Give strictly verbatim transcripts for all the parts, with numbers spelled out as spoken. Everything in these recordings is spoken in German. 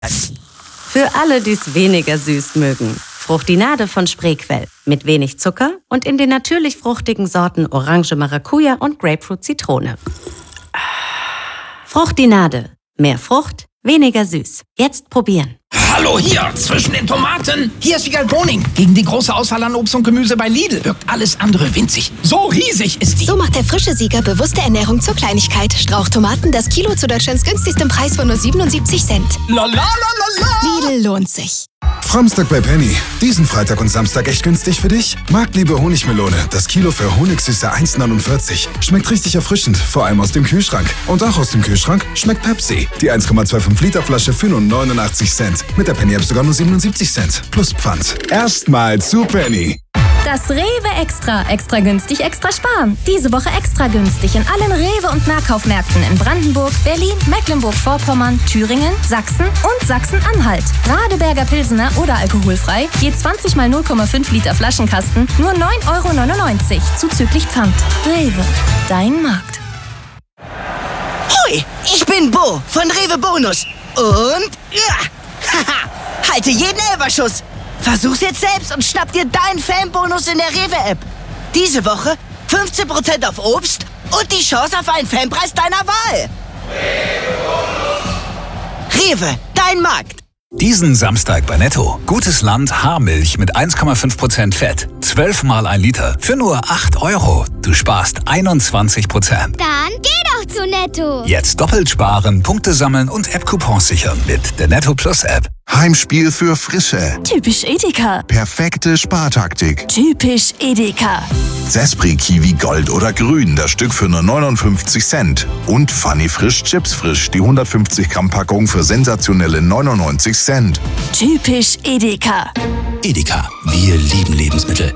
Für alle, die es weniger süß mögen. Fruchtinade von Spreequell. Mit wenig Zucker und in den natürlich fruchtigen Sorten Orange Maracuja und Grapefruit Zitrone. Fruchtinade. Mehr Frucht, weniger süß. Jetzt probieren. Hallo hier, zwischen den Tomaten. Hier ist Vigal Boning. Gegen die große Auswahl an Obst und Gemüse bei Lidl wirkt alles andere winzig. So riesig ist die. So macht der frische Sieger bewusste Ernährung zur Kleinigkeit. Strauchtomaten, das Kilo zu Deutschlands günstigstem Preis von nur siebenundsiebzig Cent. La la la la la. Lidl lohnt sich. Samstag bei Penny. Diesen Freitag und Samstag echt günstig für dich? Marktliebe Honigmelone. Das Kilo für Honigsüße eins neunundvierzig. Schmeckt richtig erfrischend, vor allem aus dem Kühlschrank. Und auch aus dem Kühlschrank schmeckt Pepsi. Die eins Komma fünfundzwanzig Liter Flasche für nur neunundachtzig Cent. Mit der Penny App sogar nur siebenundsiebzig Cent. Plus Pfand. Erstmal zu Penny. Das Rewe Extra. Extra günstig, extra sparen. Diese Woche extra günstig in allen Rewe- und Nahkaufmärkten in Brandenburg, Berlin, Mecklenburg-Vorpommern, Thüringen, Sachsen und Sachsen-Anhalt. Radeberger Pilsener oder alkoholfrei, je zwanzig mal null Komma fünf Liter Flaschenkasten, nur neun Euro neunundneunzig, zuzüglich Pfand. Rewe, dein Markt. Hui, ich bin Bo von Rewe Bonus. Und, ja, haha, halte jeden Elferschuss. Versuch's jetzt selbst und schnapp dir deinen Fanbonus in der Rewe-App. Diese Woche fünfzehn Prozent auf Obst und die Chance auf einen Fanpreis deiner Wahl. Rewe, dein Markt. Diesen Samstag bei Netto. Gutes Land Haarmilch mit eins Komma fünf Prozent Fett. zwölf mal ein Liter für nur acht Euro. Du sparst einundzwanzig Prozent. Dann geh doch zu Netto. Jetzt doppelt sparen, Punkte sammeln und App-Coupons sichern mit der Netto Plus App. Heimspiel für Frische. Typisch Edeka. Perfekte Spartaktik. Typisch Edeka. Zespri Kiwi Gold oder Grün, das Stück für nur neunundfünfzig Cent. Und Funny Frisch Chips Frisch, die hundertfünfzig Gramm Packung für sensationelle neunundneunzig Cent. Typisch Edeka. Edeka, wir lieben Lebensmittel.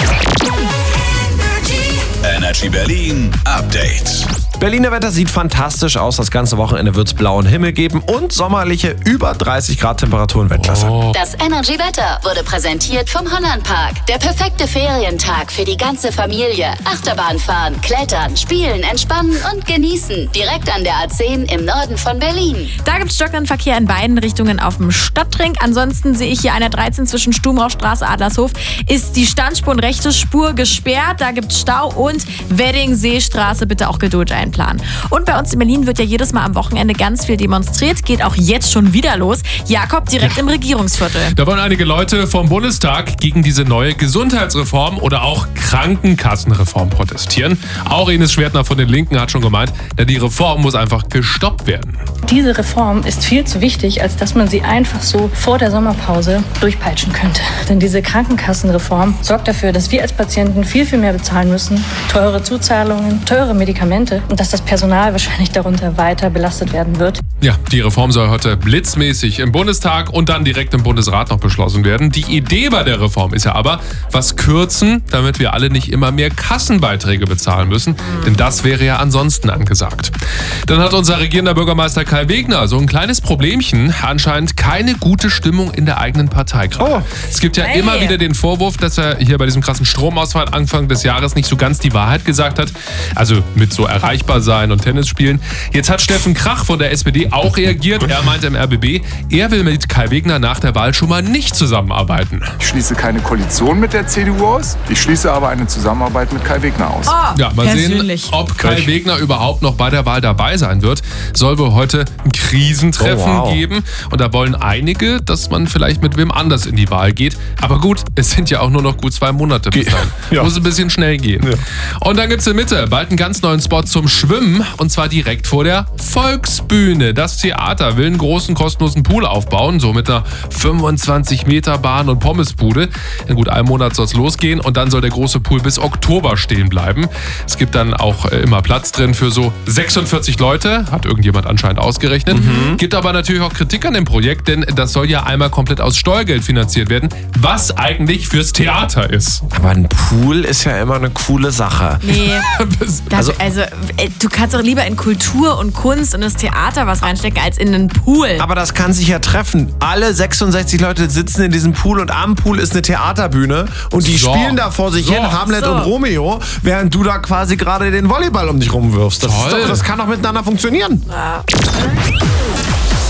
Energy Berlin Update. Berliner Wetter sieht fantastisch aus. Das ganze Wochenende wird es blauen Himmel geben und sommerliche über dreißig Grad Temperaturen Wettklasse. Oh. Das Energy Wetter wurde präsentiert vom Hollandpark. Der perfekte Ferientag für die ganze Familie. Achterbahn fahren, klettern, spielen, entspannen und genießen. Direkt an der A zehn im Norden von Berlin. Da gibt es stockenden Verkehr in beiden Richtungen auf dem Stadtring. Ansonsten sehe ich hier an der dreizehn zwischen Stubenrauchstraße, Adlershof. Ist die Standspur und rechte Spur gesperrt. Da gibt es Stau und Wedding-Seestraße. Bitte auch Geduld ein. Plan. Und bei uns in Berlin wird ja jedes Mal am Wochenende ganz viel demonstriert. Geht auch jetzt schon wieder los. Jakob, direkt ja. im Regierungsviertel. Da wollen einige Leute vom Bundestag gegen diese neue Gesundheitsreform oder auch Krankenkassenreform protestieren. Auch Ines Schwertner von den Linken hat schon gemeint, ja, die Reform muss einfach gestoppt werden. Diese Reform ist viel zu wichtig, als dass man sie einfach so vor der Sommerpause durchpeitschen könnte. Denn diese Krankenkassenreform sorgt dafür, dass wir als Patienten viel, viel mehr bezahlen müssen. Teure Zuzahlungen, teure Medikamente. Und dass das Personal wahrscheinlich darunter weiter belastet werden wird. Ja, die Reform soll heute blitzmäßig im Bundestag und dann direkt im Bundesrat noch beschlossen werden. Die Idee bei der Reform ist ja aber, was kürzen, damit wir alle nicht immer mehr Kassenbeiträge bezahlen müssen. Denn das wäre ja ansonsten angesagt. Dann hat unser regierender Bürgermeister Kai Wegner so ein kleines Problemchen. Anscheinend keine gute Stimmung in der eigenen Partei gerade. Oh. Es gibt ja hey. immer wieder den Vorwurf, dass er hier bei diesem krassen Stromausfall Anfang des Jahres nicht so ganz die Wahrheit gesagt hat. Also mit so erreichbar sein und Tennis spielen. Jetzt hat Steffen Krach von der S P D auch reagiert. Er meinte im R B B, er will mit Kai Wegner nach der Wahl schon mal nicht zusammenarbeiten. Ich schließe keine Koalition mit der C D U aus. Ich schließe aber eine Zusammenarbeit mit Kai Wegner aus. Oh, ja, mal persönlich. sehen, ob Kai ich. Wegner überhaupt noch bei der Wahl dabei sein wird. Soll wohl heute ein Krisentreffen oh, wow. geben. Und da wollen einige, dass man vielleicht mit wem anders in die Wahl geht. Aber gut, es sind ja auch nur noch gut zwei Monate bis dahin. Ja. Muss ein bisschen schnell gehen. Ja. Und dann gibt es in Mitte bald einen ganz neuen Spot zum Schwimmen und zwar direkt vor der Volksbühne. Das Theater will einen großen kostenlosen Pool aufbauen, so mit einer fünfundzwanzig Meter Bahn und Pommesbude. In gut einem Monat soll es losgehen und dann soll der große Pool bis Oktober stehen bleiben. Es gibt dann auch immer Platz drin für so sechsundvierzig Leute, hat irgendjemand anscheinend ausgerechnet. Mhm. Gibt aber natürlich auch Kritik an dem Projekt, denn das soll ja einmal komplett aus Steuergeld finanziert werden, was eigentlich fürs Theater ist. Aber ein Pool ist ja immer eine coole Sache. Nee, also, also du kannst doch lieber in Kultur und Kunst und das Theater was reinstecken, als in einen Pool. Aber das kann sich ja treffen. Alle sechsundsechzig Leute sitzen in diesem Pool und am Pool ist eine Theaterbühne und die so. spielen da vor sich so. hin, Hamlet so. und Romeo, während du da quasi gerade den Volleyball um dich rumwirfst. Das, ist doch, das kann doch miteinander funktionieren. Ja.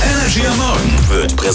Energy am Morgen wird präsentiert